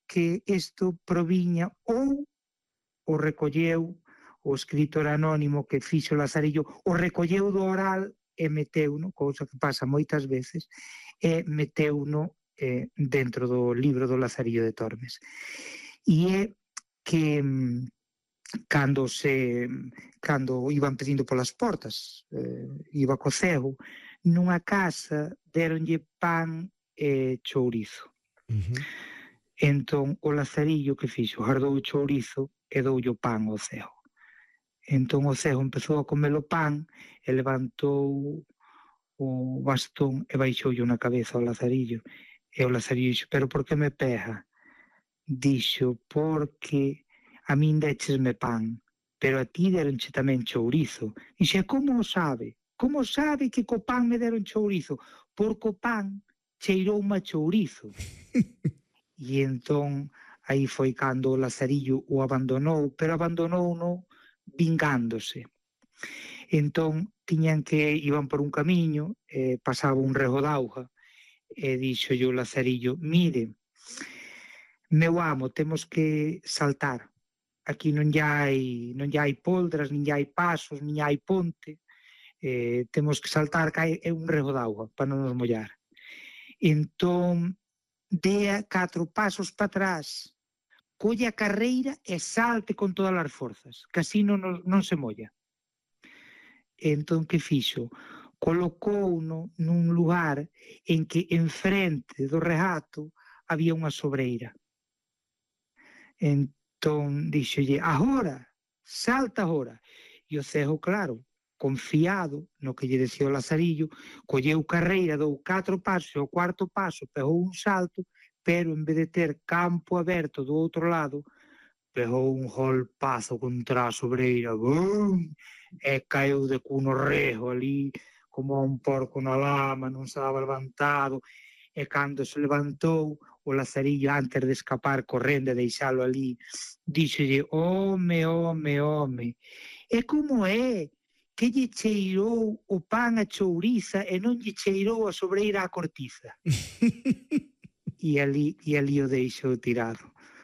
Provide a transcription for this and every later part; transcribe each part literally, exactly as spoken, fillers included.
que isto proviña ou o recolleu o escritor anónimo que fixo Lazarillo, o recolleu do oral e meteuno, cousa que pasa moitas veces, e meteuno eh, dentro do libro do Lazarillo de Tormes. E é que cando se cando iban pedindo polas portas, eh, iba co cego, nunha casa deronlle pan e chourizo. Uh-huh. Entón o Lazarillo que fixo, guardou o chourizo e doulle o pan ao cego. Entón o cego empezou a comer o pan e levantou o bastón e baixoulle na cabeza ao Lazarillo. E o Lazarillo dixo, pero por que me pega? Dixo, porque a min déchesme pan, pero a ti deronche tamén chourizo. Dixo, como o sabe? Como sabe que co pan me deron chourizo? Porque o pan cheiroume a chourizo. E entón aí foi cando o Lazarillo o abandonou, pero abandonou-no vingándose. Entón tiñan que, iban por un camiño, eh, pasaba un rego d'auga, e dixo o Lazarillo, mire, meu amo, temos que saltar. Aquí non hai, non hai poldras, nin hai pasos, nin hai ponte. Eh, temos que saltar, que hai é un rego d'auga para non nos mollar. Entón, dea catro pasos para atrás, colle a carreira e salte con todas as forzas, que así non, non se molla. Entón, que fixo? Colocouno nun lugar en que enfrente do regato había unha sobreira. Entón, dixolle, agora, salta agora. E o cego, claro, confiado no que lle decía o Lazarillo, colleu carreira, dou catro pasos, e o cuarto paso pegou un salto, pero en vez de ter campo aberto do outro lado, pegou un golpazo contra a sobreira, bum, e caeu de cuno rejo ali, como un porco na lama, non se daba levantado, e cando se levantou, o Lazarillo, antes de escapar correndo e deixalo ali, díxolle, home, home, home, e como é que lle cheirou o pan a chouriza e non lle cheirou a sobreira a cortiza? e ali, e ali o deixou tirado.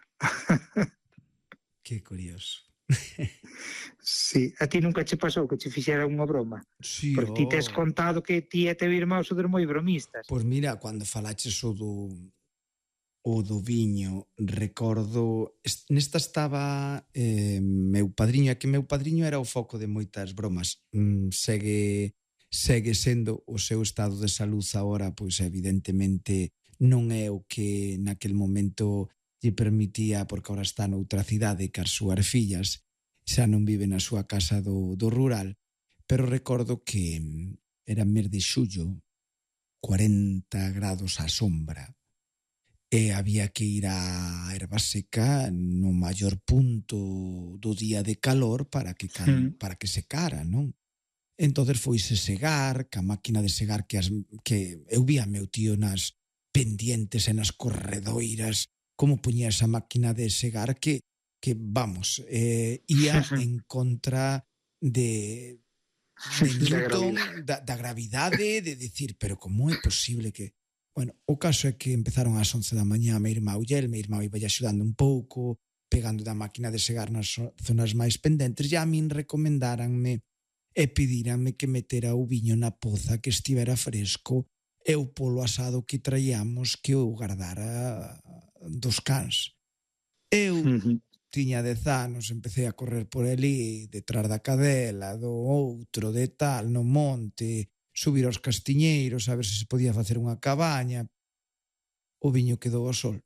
Que curioso. Sí, a ti nunca che pasou que che fixera unha broma? Sí, porque ti tes oh. contado que ti e teu irmão sodes moi bromistas. Pois mira, cando falaches o do o do viño, recordo, nesta estaba eh, meu padriño, e que meu padriño era o foco de moitas bromas. Mm, segue segue sendo o seu estado de salud agora, pois evidentemente non é o que naquel momento lle permitía, porque agora está noutra cidade que as súas fillas xa non vive na súa casa do, do rural, pero recordo que era mes de xullo, cuarenta grados á sombra, e había que ir á erva seca no maior punto do día de calor para que can, para que secara, non? Entonces foise segar, ca máquina de segar que, as, que eu vi a meu tío nas pendientes e nas corredoiras, como puñía esa máquina de segar que, que vamos, eh, ia en contra de, de Newton, da, da gravidade, de decir, pero como é posible que... Bueno, o caso é que empezaron ás once da mañá, meu irmão e el, meu irmão iba axudando un pouco, pegando da máquina de segar nas zonas máis pendentes, e a min recomendáranme e pediranme que metera o viño na poza, que estivera fresco, e o polo asado que traíamos que o guardara dos cans. Eu uh-huh. tiña dez anos, empecé a correr por ali, detrás da cadela, do outro, de tal, no monte, subir aos castiñeiros, a ver se se podía facer unha cabaña. O viño quedou ao sol.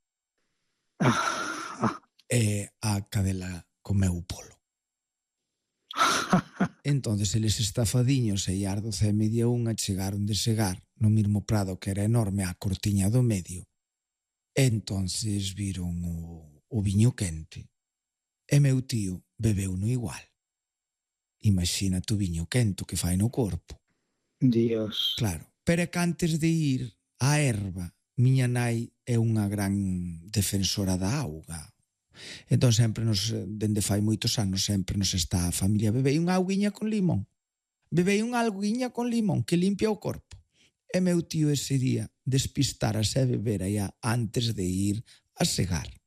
E a cadela comeu o polo. Entonces eles estafadiños e as doce e media unha chegaron de segar no mesmo prado que era enorme a cortiña do medio. Entonces viron o, o viño quente e meu tío bebeu no igual. Imagina tu viño quento que fai no corpo. Dios. Claro, pero é que antes de ir á erva, miña nai é unha gran defensora da auga. Entón sempre nos, dende fai moitos anos, sempre nos está a familia, bebei unha auguiña con limón. Bebei unha auguiña con limón que limpia o corpo. E meu tío ese día despistárase a beber aí antes de ir a segar.